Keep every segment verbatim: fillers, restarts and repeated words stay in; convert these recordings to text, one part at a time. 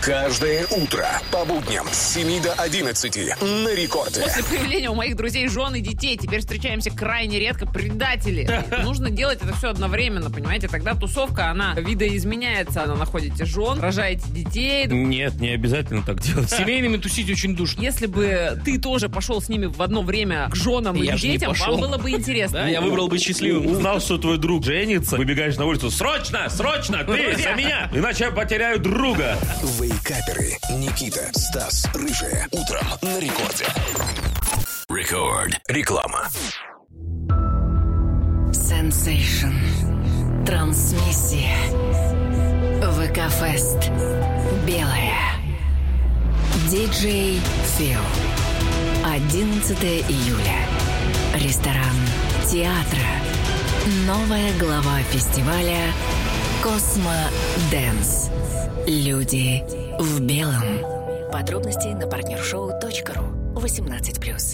Каждое утро по будням с семи до одиннадцати на Рекорде. После появления у моих друзей жен и детей теперь встречаемся крайне редко предатели. Нужно делать это все одновременно, понимаете? Тогда тусовка, она видоизменяется. Она находите жен, рожаете детей. Нет, не обязательно так делать. Семейными тусить очень душно. Если бы ты тоже пошел с ними в одно время к женам Я и же не детям, пошел. вам было бы интересно. Да, я выбрал быть счастливым. Узнал, что твой друг женится, выбегаешь на улицу. Срочно, срочно, ты за меня, иначе я потеряю друга. Вейкаперы Никита, Стас, Рыжая. Утром на Рекорде. Рекорд. Реклама. Sensation. Трансмиссия. ВК-фест. Белая. Диджей Фил. одиннадцатого июля. Ресторан театра. Новая глава фестиваля Космо Дэнс. Люди в белом. Подробности на партнершоу точка ру. восемнадцать плюс.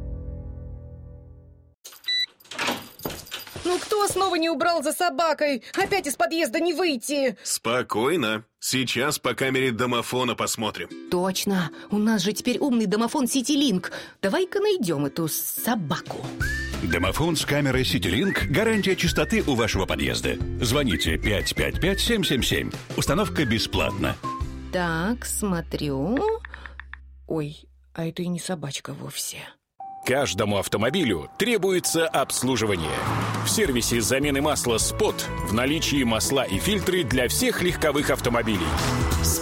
Ну кто снова не убрал за собакой? Опять из подъезда не выйти. Спокойно. Сейчас по камере домофона посмотрим. Точно. У нас же теперь умный домофон CityLink. Давай-ка найдем эту собаку. Домофон с камерой CityLink – гарантия чистоты у вашего подъезда. Звоните пять пять пять семь семь семь. Установка бесплатна. Так, смотрю. Ой, а это и не собачка вовсе. Каждому автомобилю требуется обслуживание. В сервисе замены масла «Спот» в наличии масла и фильтры для всех легковых автомобилей.